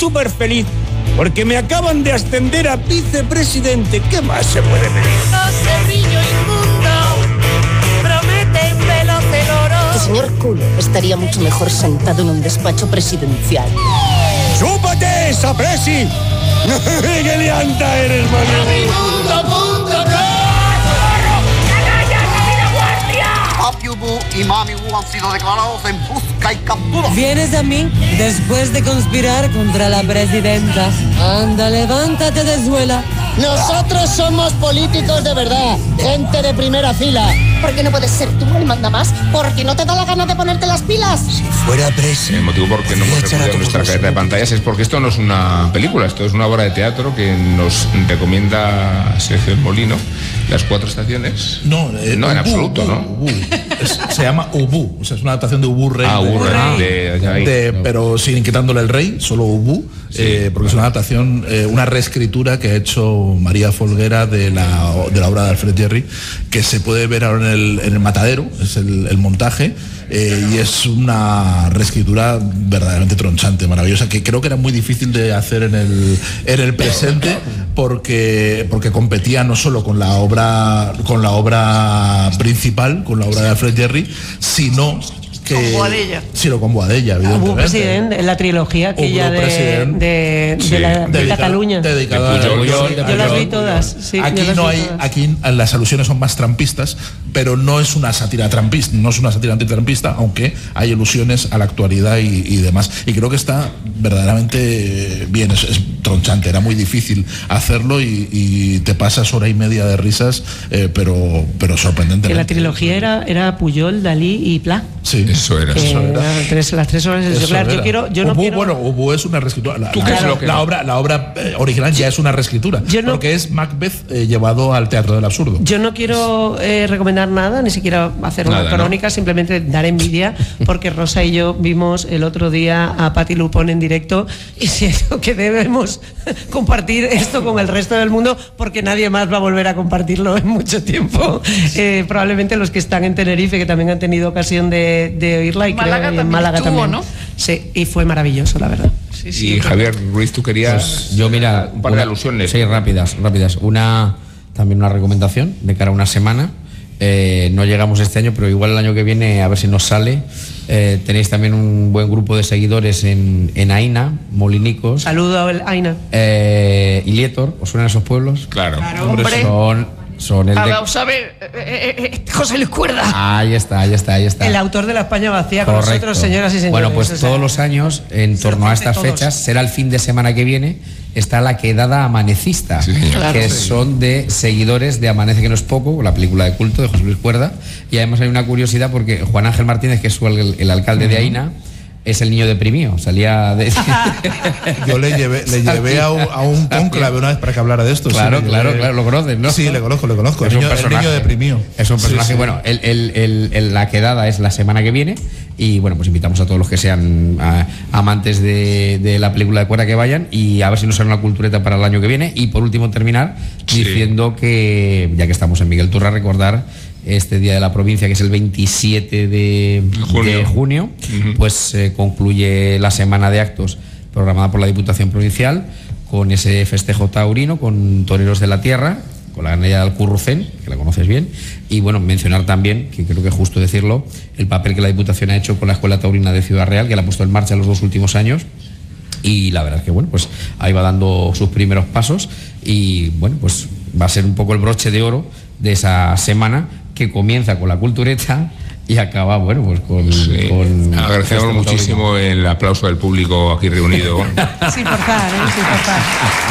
súper feliz porque me acaban de ascender a vicepresidente. ¿Qué más se puede pedir? Ese brillo inmundo promete un veloz el oro. El señor Culo estaría mucho mejor sentado en un despacho presidencial. ¡Chúpate esa presi! ¡Qué lianta eres, mano! Papi Ubu y Mami Ubu han sido declarados en busca y captura. ¿Vienes a mí después de conspirar contra la presidenta? Anda, levántate de suela. Nosotros somos políticos de verdad, gente de primera fila. ¿Por qué no puedes ser tú el mandamás? ¿Porque no te da la gana de ponerte las pilas? Si fuera presi. El motivo por que no hemos repudiado nuestra cadena de pantallas es porque esto no es una película, esto es una obra de teatro que nos recomienda Sergio Molino, Las Cuatro Estaciones. No, en absoluto, ¿no? Se llama Ubu, o sea, es una adaptación de Ubu Rey. Ubu Rey. Pero sin quitándole el rey, solo Ubu, porque es una adaptación, una reescritura que ha hecho María Folguera de la obra de Alfred Jarry, que se puede ver ahora en el Matadero, es el montaje, y es una reescritura verdaderamente tronchante, maravillosa, que creo que era muy difícil de hacer en el presente, porque competía no solo con la obra principal, con la obra de Alfred Jarry, sino con Boadella. Con Boadella, evidentemente. Hubo presidente en la trilogía aquella de Cataluña. Dedicada a Pujol. Yo las vi todas. Sí, aquí las alusiones son más trampistas, pero no es una sátira trampista, no es una sátira antitrampista, aunque hay alusiones a la actualidad y demás. Y creo que está verdaderamente bien, es tronchante, era muy difícil hacerlo y te pasas hora y media de risas, pero sorprendentemente. Que la trilogía era Pujol, Dalí y Pla. Sí. Eso era. Las 3 horas. Claro, yo no quiero. Bueno, Ubu es una reescritura. La obra original ya es una reescritura. Porque es Macbeth llevado al teatro del absurdo. Yo no quiero recomendar nada, ni siquiera hacer una crónica, simplemente dar envidia, porque Rosa y yo vimos el otro día a Patti Lupone en directo y siento que debemos compartir esto con el resto del mundo porque nadie más va a volver a compartirlo en mucho tiempo. Probablemente los que están en Tenerife, que también han tenido ocasión de oírla, y Málaga creo que en Málaga también, ¿no? Sí, y fue maravilloso, la verdad. Sí, y Javier Ruiz, tú querías un par de alusiones. Sí, rápidas. También una recomendación de cara a una semana. No llegamos este año, pero igual el año que viene a ver si nos sale. Tenéis también un buen grupo de seguidores en Aina, Molinicos. Saludo a Aina. Y Lietor, ¿os suenan esos pueblos? Claro, hombre. Son el vamos a ver, José Luis Cuerda. Ahí está. El autor de La España Vacía. Correcto. Con nosotros, señoras y señores. Bueno, pues todos los años, en torno a estas fechas, será el fin de semana que viene, está la quedada amanecista, que son de seguidores de Amanece que no es poco, la película de culto de José Luis Cuerda. Y además hay una curiosidad porque Juan Ángel Martínez, que es el alcalde de Aina, es el niño deprimido, salía de... Yo le llevé a un cónclave una vez para que hablara de esto. Claro, lo conoces, ¿no? Sí, le conozco. Es el niño deprimido. Es un personaje, bueno, la quedada es la semana que viene y bueno, pues invitamos a todos los que sean amantes de la película de Cuerda que vayan y a ver si nos sale una cultureta para el año que viene. Y por último terminar diciendo que, ya que estamos en Miguel Turra, recordar este día de la provincia, que es el 27 de junio, pues concluye la semana de actos programada por la Diputación Provincial con ese festejo taurino, con toreros de la tierra, con la ganadería de Alcurrucén, que la conoces bien, y bueno, mencionar también, que creo que es justo decirlo, el papel que la Diputación ha hecho con la Escuela Taurina de Ciudad Real, que la ha puesto en marcha en los 2 últimos años. Y la verdad es que bueno, pues ahí va dando sus primeros pasos y bueno, pues va a ser un poco el broche de oro de esa semana que comienza con la cultureta y acaba, bueno, pues con agradecemos muchísimo el aplauso del público aquí reunido. Sin forzar, sin forzar.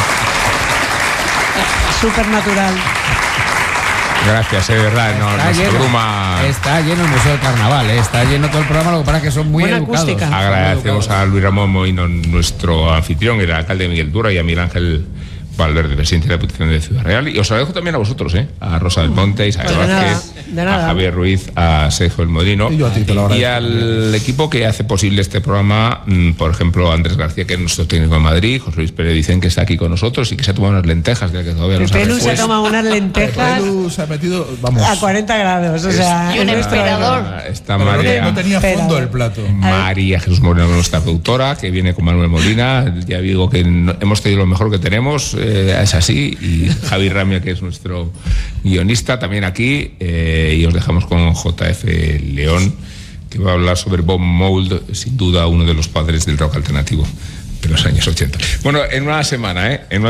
Súper natural. Gracias, es verdad, está lleno el Museo del Carnaval, está lleno todo el programa, lo que pasa es que son muy educados. Acústica. Agradecemos a Luis Ramón Moino, nuestro anfitrión, el alcalde de Miguel Turra, y a Miguel Ángel Valverde, presidente de la Diputación de Ciudad Real. Y os agradezco también a vosotros, a Rosa del Monte, Isabel Vázquez, a Javier Ruiz, a Sergio El Modino y al equipo que hace posible este programa, por ejemplo, Andrés García, que es nuestro técnico de Madrid, José Luis Pérez Vicente, que está aquí con nosotros y que se ha tomado unas lentejas de que todavía no Pelu se ha tomado unas lentejas se ha metido, vamos, a 40 grados, o sea, y un emperador. Está María, no tenía fondo el plato. María Jesús Moreno, nuestra productora, que viene con Manuel Molina. Ya digo que hemos tenido lo mejor que tenemos, es así. Y Javi Ramia, que es nuestro guionista, también aquí. Y os dejamos con JF León, que va a hablar sobre Bob Mould, sin duda uno de los padres del rock alternativo de los años 80. Bueno, en una semana,